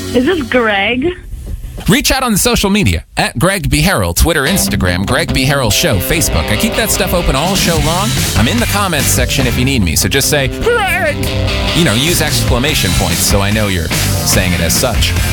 Is this Greg? Reach out on the social media at Greg B. Harrell, Twitter, Instagram, Greg B. Harrell Show, Facebook. I keep that stuff open all show long. I'm in the comments section if you need me, so just say, Greg! Use exclamation points so I know you're saying it as such.